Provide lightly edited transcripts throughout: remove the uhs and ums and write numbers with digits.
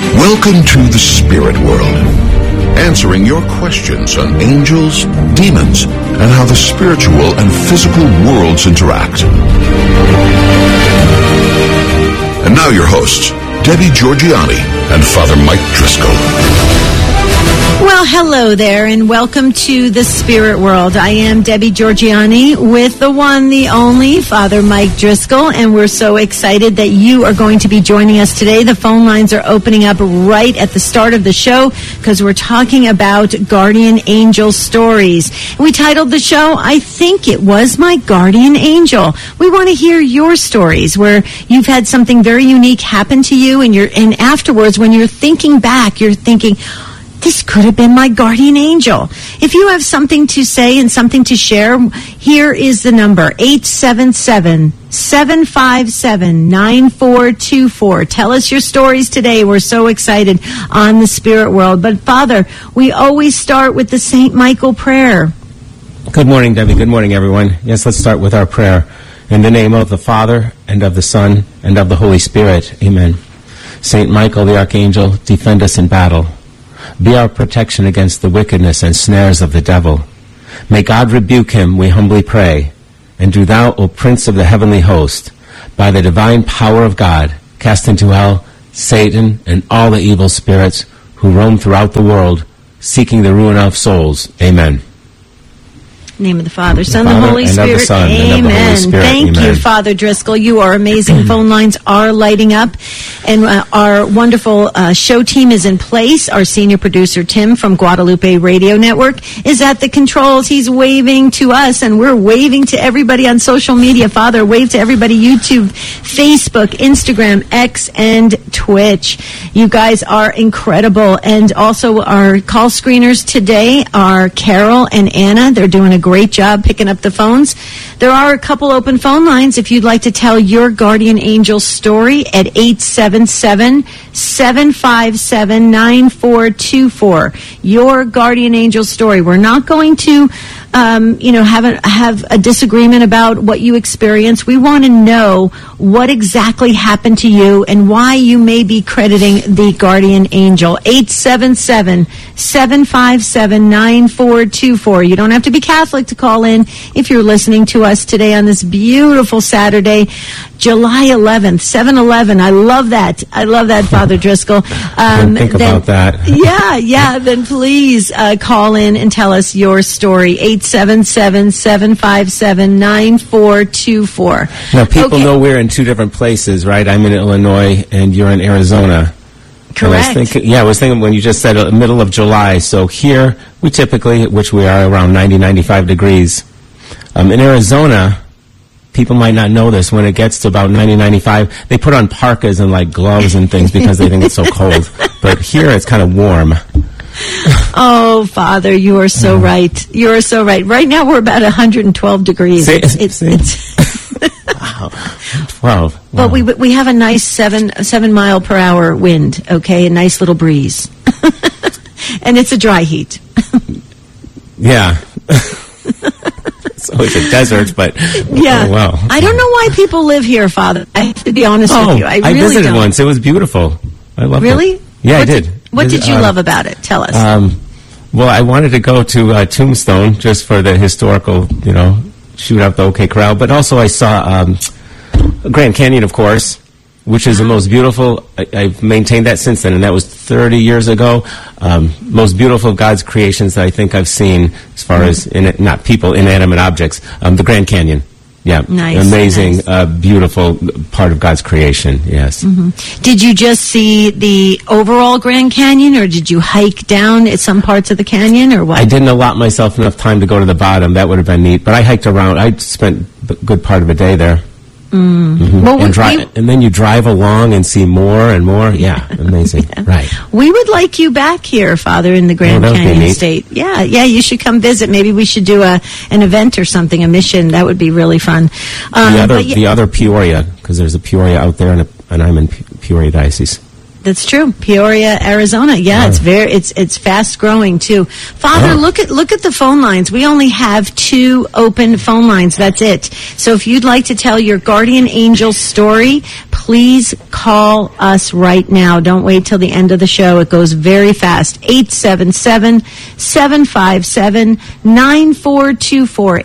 Welcome to the spirit world, answering your questions on angels, demons, and how the spiritual and physical worlds interact. And now your hosts, Debbie Georgianni and Father Mike Driscoll. Well, hello there, and welcome to the Spirit World. I am Debbie Georgianni with the one, the only, Father Mike Driscoll, and we're so excited that you are going to be joining us today. The phone lines are opening up right at the start of the show because we're talking about guardian angel stories. We titled the show, I Think It Was My Guardian Angel. We want to hear your stories where you've had something very unique happen to you, and afterwards, when you're thinking back, you're thinking, this could have been my guardian angel. If you have something to say and something to share, here is the number, 877-757-9424. Tell us your stories today. We're so excited on the Spirit World. But, Father, we always start with the St. Michael prayer. Good morning, Debbie. Good morning, everyone. Yes, let's start with our prayer. In the name of the Father, and of the Son, and of the Holy Spirit. Amen. St. Michael, the Archangel, defend us in battle. Be our protection against the wickedness and snares of the devil. May God rebuke him, we humbly pray. And do thou, O Prince of the heavenly host, by the divine power of God, cast into hell Satan and all the evil spirits who roam throughout the world, seeking the ruin of souls. Amen. Name of the Father, Son, and the Holy Spirit. Amen. Thank you, Father Driscoll. You are amazing. Phone lines are lighting up, and our wonderful show team is in place. Our senior producer, Tim, from Guadalupe Radio Network, is at the controls. He's waving to us, and we're waving to everybody on social media. Father, wave to everybody, YouTube, Facebook, Instagram, X, and Twitch. You guys are incredible. And also our call screeners today are Carol and Anna. They're doing a great job picking up the phones. There are a couple open phone lines if you'd like to tell your guardian angel story at 877-757-9424. Your guardian angel story. We're not going to have a disagreement about what you experience. We want to know what exactly happened to you and why you may be crediting the guardian angel. 877-757-9424. You don't have to be Catholic to call in if you're listening to us today on this beautiful Saturday, July 11th, 7-11. I love that. I love that, Father Driscoll. Think about that. Yeah. Then please call in and tell us your story. 877-757-9424. Now, people know we're in two different places, right? I'm in Illinois, and you're in Arizona. Correct. I was thinking when you just said middle of July. So here, we typically, which we are around 90, 95 degrees. In Arizona, people might not know this. When it gets to about 90, 95, they put on parkas and like gloves and things because they think it's so cold. But here, it's kind of warm. Oh, Father, you are so right. You are so right. Right now, we're about 112 degrees. It's wow. 12. Well, we have a nice 7 mile per hour wind. Okay, a nice little breeze, and it's a dry heat. Yeah. It's always a desert, but yeah. Oh, wow. I don't know why people live here, Father. I have to be honest with you. I really visited don't. once. It was beautiful. I loved it. Really? Yeah, I did. What did you love about it? Tell us. Well, I wanted to go to Tombstone just for the historical, shoot out the OK Corral. But also I saw Grand Canyon, of course, which is the most beautiful. I've maintained that since then, and that was 30 years ago. Most beautiful of God's creations that I think I've seen as far as, not people, inanimate objects, the Grand Canyon. Yeah, nice, amazing, beautiful part of God's creation, yes. Mm-hmm. Did you just see the overall Grand Canyon, or did you hike down at some parts of the canyon, or what? I didn't allot myself enough time to go to the bottom. That would have been neat. But I hiked around. I spent a good part of a day there. Mm-hmm. Well, and then you drive along and see more and more. Yeah, amazing. Yeah. Right. We would like you back here, Father, in the Grand Canyon State. Yeah, you should come visit. Maybe we should do an event or something, a mission. That would be really fun. The other Peoria, because there's a Peoria out there, and I'm in Peoria Diocese. That's true. Peoria, Arizona. Yeah, it's fast growing too. Father, look at the phone lines. We only have 2 open phone lines. That's it. So if you'd like to tell your guardian angel story, please call us right now. Don't wait till the end of the show. It goes very fast. 877-757-9424.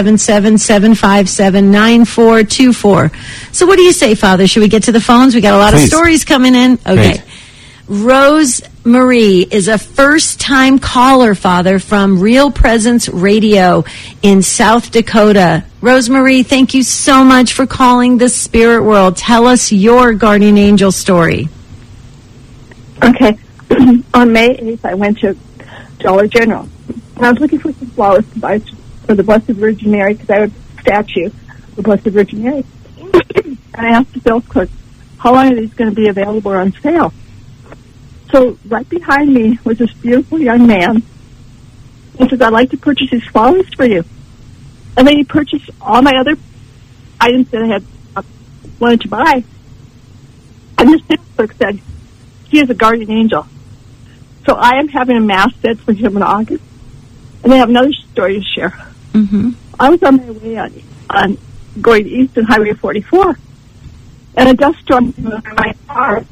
877-757-9424. So what do you say, Father? Should we get to the phones? We got a lot of stories coming in. Okay. Great. Rose Marie is a first-time caller, Father, from Real Presence Radio in South Dakota. Rose Marie, thank you so much for calling the Spirit World. Tell us your guardian angel story. Okay. On May 8th, I went to Dollar General. And I was looking for some flowers to buy for the Blessed Virgin Mary, because I have a statue of the Blessed Virgin Mary. And I asked the sales clerk, how long are these going to be available or on sale? So right behind me was this beautiful young man. He says, I'd like to purchase these flowers for you. And then he purchased all my other items that I had wanted to buy. And the sales clerk said, he is a guardian angel. So I am having a mass said for him in August. And I have another story to share. Mm-hmm. I was on my way on going east on Highway 44. And a dust storm came over my car.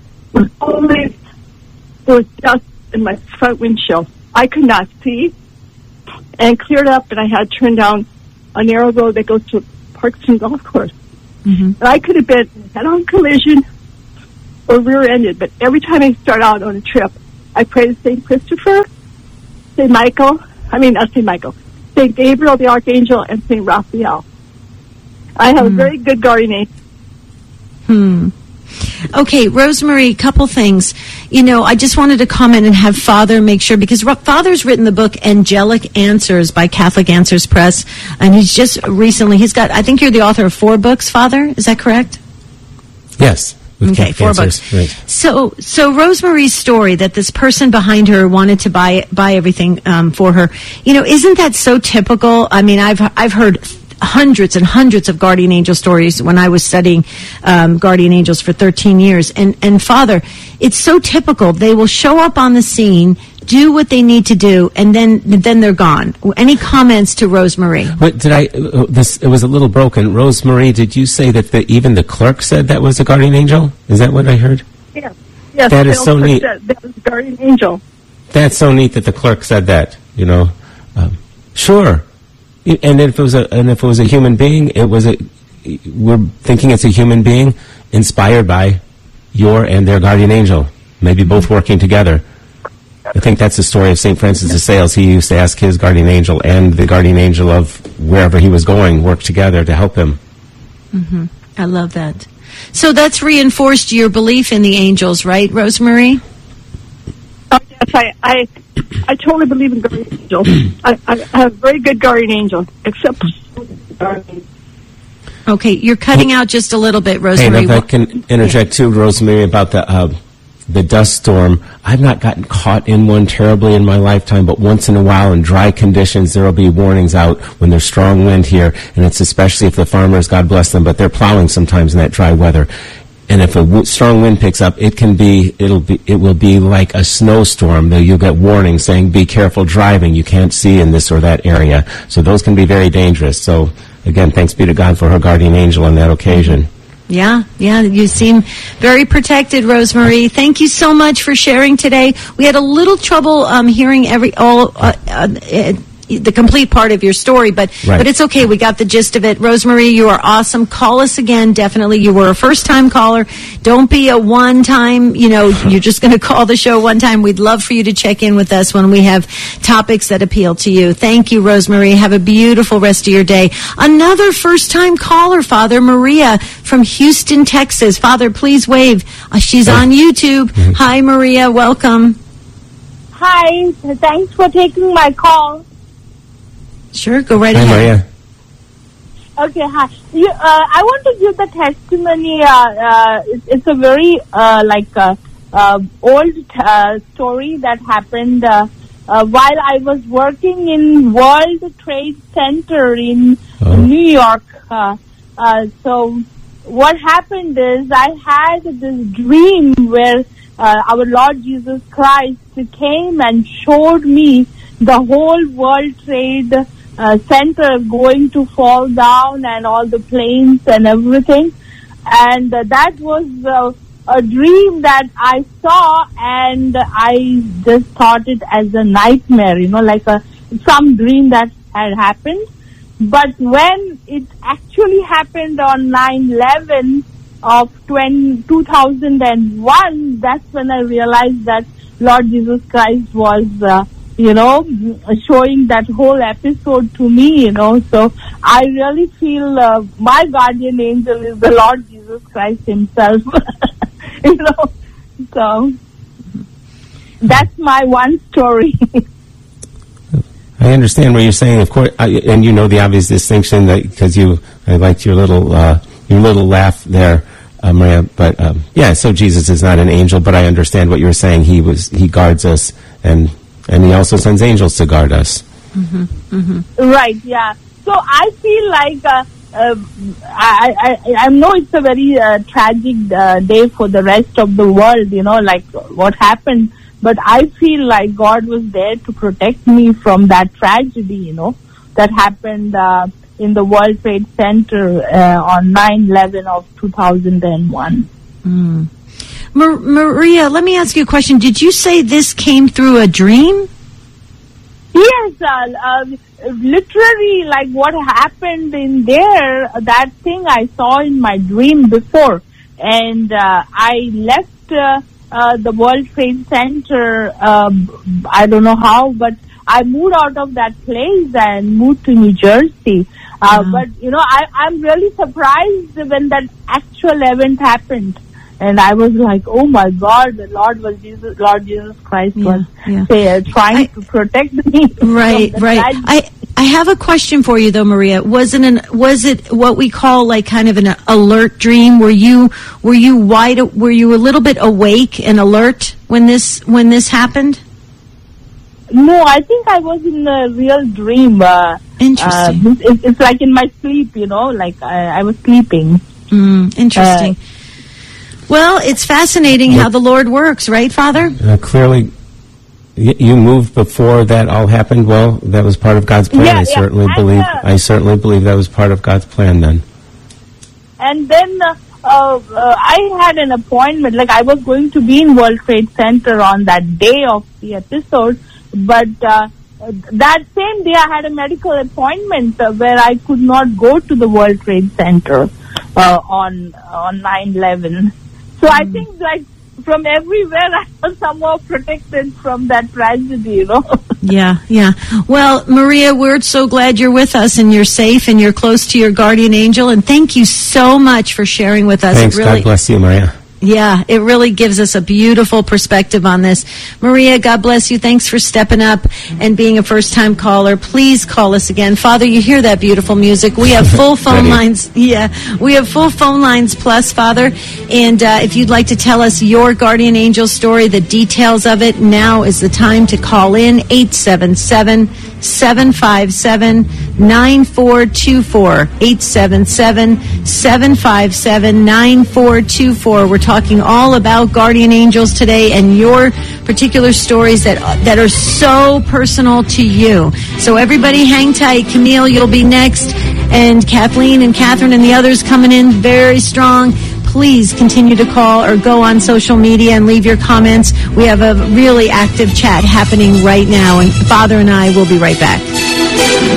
There was dust in my front windshield. I could not see, and cleared up, and I had to turn down a narrow road that goes to Parkson Golf Course. Mm-hmm. And I could have been head-on collision or rear-ended, but every time I start out on a trip, I pray to St. Christopher, St. Gabriel the Archangel, and St. Raphael. I have a very good guardian angel. Okay, Rosemary, couple things. You know, I just wanted to comment and have Father make sure, because Father's written the book Angelic Answers by Catholic Answers Press, and he's got, I think you're the author of 4 books, Father, is that correct? Yes. Okay, 4 books. Right. So Rosemary's story that this person behind her wanted to buy everything for her, you know, isn't that so typical? I mean, I've heard hundreds and hundreds of guardian angel stories when I was studying guardian angels for 13 years. And Father, it's so typical. They will show up on the scene, do what they need to do, and then they're gone. Any comments to Rosemary? What it was a little broken. Rosemary, did you say that even the clerk said that was a guardian angel? Is that what I heard? Yes. That is so neat. That was a guardian angel. That's so neat that the clerk said that, you know. Sure. And if it was a human being, we're thinking it's a human being inspired by your and their guardian angel, maybe both working together. I think that's the story of St. Francis de Sales. He used to ask his guardian angel and the guardian angel of wherever he was going work together to help him. Mm-hmm. I love that. So that's reinforced your belief in the angels, right, Rosemary? Oh, yes, I totally believe in guardian angels. I have a very good guardian angel, except Okay, you're cutting out just a little bit, Rosemary. Hey, if I can interject too, Rosemary, about the dust storm. I've not gotten caught in one terribly in my lifetime, but once in a while in dry conditions, there will be warnings out when there's strong wind here, and it's especially if the farmers, God bless them, but they're plowing sometimes in that dry weather. And if a strong wind picks up, it will be like a snowstorm. You'll get warnings saying, be careful driving. You can't see in this or that area. So those can be very dangerous. So again, thanks be to God for her guardian angel on that occasion. Yeah, you seem very protected, Rosemary. Thank you so much for sharing today. We had a little trouble hearing the complete part of your story, but it's okay. We got the gist of it. Rosemary, you are awesome. Call us again, definitely. You were a first-time caller. Don't be a one-time, you're just going to call the show one time. We'd love for you to check in with us when we have topics that appeal to you. Thank you, Rosemary. Have a beautiful rest of your day. Another first-time caller, Father, Maria from Houston, Texas. Father, please wave. She's on YouTube. Mm-hmm. Hi, Maria. Welcome. Hi. Thanks for taking my call. Sure, go right ahead. Maria. Okay, hi. I want to give the testimony. It's a very old story that happened while I was working in World Trade Center in New York. So what happened is I had this dream where our Lord Jesus Christ came and showed me the whole World Trade Center going to fall down and all the planes and everything. And that was a dream that I saw, and I just thought it as a nightmare, like some dream that had happened. But when it actually happened on 9/11 of 2001, that's when I realized that Lord Jesus Christ was, showing that whole episode to me, So I really feel my guardian angel is the Lord Jesus Christ himself, So that's my one story. I understand what you're saying, of course, and you know the obvious distinction that because I liked your little laugh there, Maria. But so Jesus is not an angel, but I understand what you were saying. He guards us, and he also sends angels to guard us. Mm-hmm. Mm-hmm. Right. Yeah. So I feel like I know it's a very tragic day for the rest of the world. Like what happened. But I feel like God was there to protect me from that tragedy, that happened in the World Trade Center on 9/11 of 2001. Mm. Maria, let me ask you a question. Did you say this came through a dream? Yes, literally, like what happened in there, that thing I saw in my dream before. And I left the World Trade Center, I don't know how, but I moved out of that place and moved to New Jersey. But, I'm really surprised when that actual event happened. And I was like, oh my God, the Lord Jesus Christ was trying to protect me. Right. I have a question for you though, Maria. Was it what we call like kind of an alert dream? Were you a little bit awake and alert when this happened? No, I think I was in a real dream. Interesting. It's like in my sleep, like I was sleeping. Interesting. Well, it's fascinating how the Lord works, right, Father? Clearly, you moved before that all happened. Well, that was part of God's plan. I certainly believe that was part of God's plan then. And then I had an appointment, like I was going to be in World Trade Center on that day of the episode, but that same day I had a medical appointment where I could not go to the World Trade Center on 9/11. So I think like from everywhere I was somehow protected from that tragedy, Yeah. Well, Maria, we're so glad you're with us and you're safe and you're close to your guardian angel. And thank you so much for sharing with us. Thanks. God bless you, Maria. Yeah, it really gives us a beautiful perspective on this. Maria, God bless you. Thanks for stepping up and being a first-time caller. Please call us again. Father, you hear that beautiful music. We have full phone lines. Yeah, we have full phone lines plus, Father. And if you'd like to tell us your guardian angel story, the details of it, now is the time to call in 877-757-9424. 877-757-9424. We're talking all about guardian angels today and your particular stories that are so personal to you. So everybody hang tight. Camille, you'll be next. And Kathleen and Catherine and the others coming in very strong. Please continue to call or go on social media and leave your comments. We have a really active chat happening right now. And Father and I will be right back.